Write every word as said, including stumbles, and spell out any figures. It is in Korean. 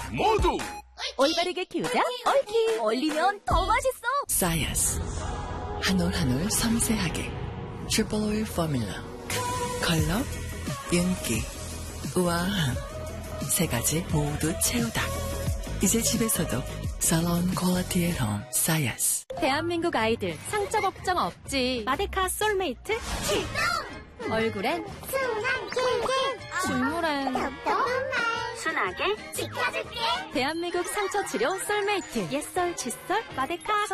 모두 올바르게 키우자 얽히. 얼리면 더 맛있어. 사이아스. 한 올 한 올 섬세하게. 트리플 오일 포뮬러. 컬러, 윤기, 우아함. 세 가지 모두 채우다. 이제 집에서도 살론 퀄리티 앳 홈 사이아스. 대한민국 아이들 상처 걱정 없지. 마데카 솔메이트 출동. 얼굴엔 순한 꿀꿀, 줄무엔 답답한 말 순하게 지켜줄게. 대한민국 상처 치료 솔메이트. 옛설 칫솔 마데카